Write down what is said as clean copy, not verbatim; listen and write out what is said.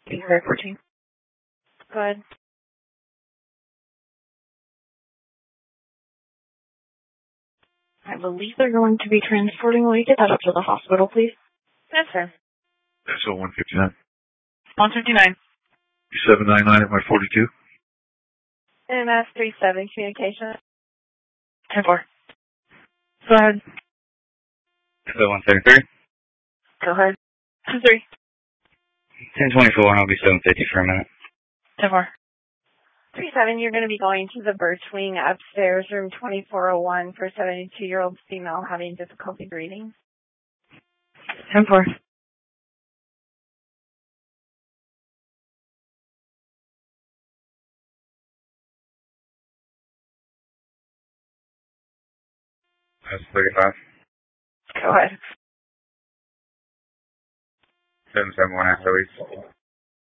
Very 14. Go ahead. I believe they're going to be transporting. Will you get that up to the hospital, please? Yes, sir. SO 159. 159. 799 at my 42. MS 37 communication. 10-4. Go ahead. SO 173. Go ahead. 2-3. 1024, and I'll be 750 for a minute. 10-4. 37, you're going to be going to the birch wing upstairs, room 2401, for a 72-year-old female having difficulty breathing. 10-4. That's 35. Go ahead. 771 SOE.